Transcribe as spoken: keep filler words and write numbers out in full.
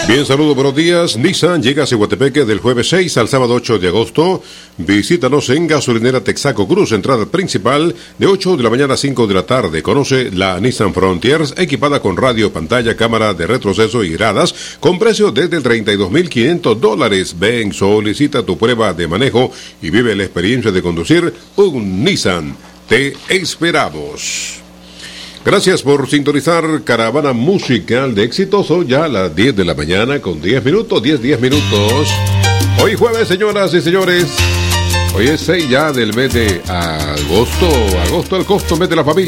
Bien, saludos, buenos días. Nissan llega a Cihuatepeque del jueves seis al sábado ocho de agosto. Visítanos en Gasolinera Texaco Cruz, entrada principal de ocho de la mañana a cinco de la tarde. Conoce la Nissan Frontiers, equipada con radio, pantalla, cámara de retroceso y gradas, con precio desde treinta y dos mil quinientos dólares. Ven, solicita tu prueba de manejo y vive la experiencia de conducir un Nissan. Te esperamos. Gracias por sintonizar Caravana Musical de Éxitos. Son ya las diez de la mañana con diez minutos, diez, diez minutos. Hoy jueves, señoras y señores. Hoy es seis ya del mes de agosto. Agosto, el costo, mes de la familia.